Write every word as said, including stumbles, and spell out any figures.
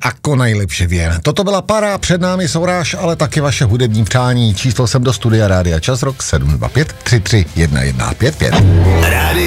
ako nejlepší vím. Toto byla para, před námi souráž, ale taky vaše hudební přání. Číslo sem do studia Rádia Čas, rok sedm dva pět tři tři jedna jedna pět pět.